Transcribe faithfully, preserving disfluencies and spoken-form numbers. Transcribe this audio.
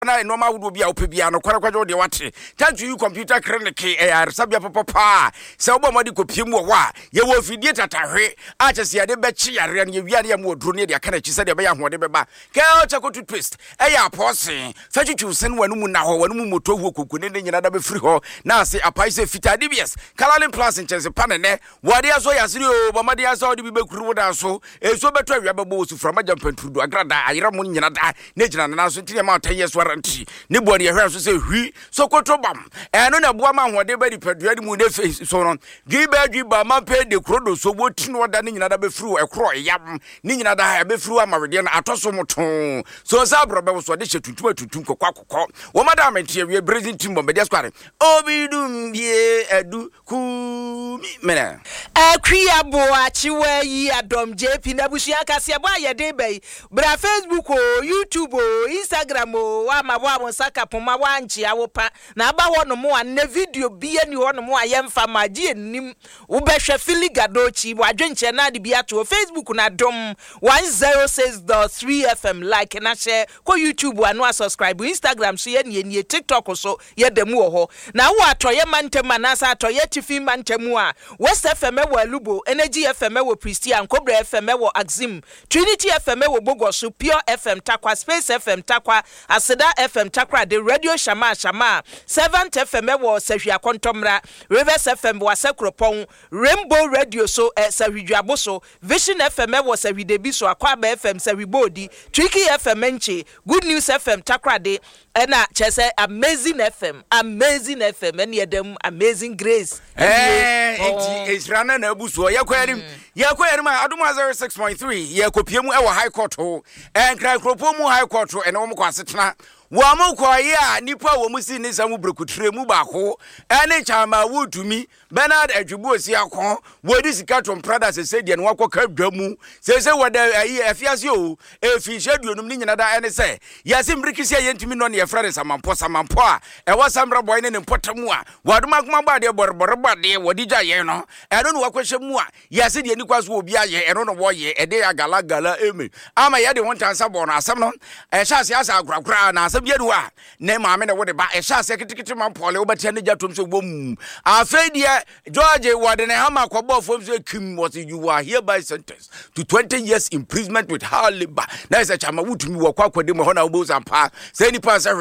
na normal would be opia no kwakwajo de wate time to you computer clinic e sabia papa se obomodi kopiem wo wa ye wo fidie tatahwe a chese ye de be chi yare na ye wiare ya mo oduro ne de aka na chi se de be ya hode beba ke o chakotu twist e ya aposin fa twitwu sen wanu mu na ho wanu mu moto hu kokune ne nyina da be free ho na ase apai se fita D B S Caroline Plus in chese panene wade aso ya siri o bomade aso de bi be kuru da so eso beto awia bebo su from ajampantudo agrada ayira mu nyina da ne gina na so tire ma ten years warranty ne body ehwe so se hwi so kotobam eno na boa ma hode ba di padua di mu ne face so no gi ba gi ba ma pe de krodo so boti no da ne nyina da be fru ekro yam ne nyina da be fru amawede na atoso moto so sa brobe so de hyetutum atutum kokwa kokko wo madam entie we brazil team bombe de square obidum bie edu ku mi mena akria boa chiwa yi adom J P na busia kase bo ayede bai bra Facebook o YouTube o Instagram o wa ma wa mo saka poma wa nchi awopa na aba ho no mo an video bia ni ho no mo ayemfa maji enim wo behwe filigadochi wo adwenche na de bia to Facebook na dom one oh six point three F M like na share ko YouTube anu subscribe Instagram so ye ni ni TikTok so ye dem wo ho na wo atoye mantem anasa atoye tifi mantem a West F M wo Alubo Energy F M wo Christian Cobra F M wo Axim Trinity F M wo Bogos Pure F M Takwa Space F M Takwa Aseda F M Takwa the Radio Shama Shama seventh F M wo Sahwia Kontomra Rivers F M wo Asekropon Rainbow Radio so eh, Sahwidwabo so Vision F M wo Sahwidebi so Akwaba F M Sahwibodi Tricky F M Enche Good News F M Takwa de ena chese Amazing F M Amazing F M ene dem Amazing Grace eh enti esrana na abuso yakwarim yakwarim aduma zero six point three yakopiemu e wo high court ho enkra kropo mu high court ene wo mkwasetena wa mukwaye a nipa wo musi ni samu brekutre mu baako ene chama wutumi Bernard Adwubuosi akon wodi sikaton prada se se de ne wakoka dwamu se se wada ayi afiase o efi hyeduonum ni nyina da ene se yase mbrikisi ayentumi no ne yefrare samampo samampo a e wasamra boy ne ne potamu a waduma kuma ba de borbor ba de wodi gya ye no eno ne wakohye mu a yase de ni kwaso obi aye eno no wo ye ede agala gala eme ama ye de wontansa bo no asem no e hyase asa akurakura na asem ye no a ne maame ne wode ba e hyase kitikiti mampole wo batia ne gyatom so bom afedie George Wadene Hama Kwabo from Kim was you are hereby sentenced to twenty years imprisonment with hard labor. Now is a chama wutu mi wakwa kwa demo hona ubo zampa. Say ni pa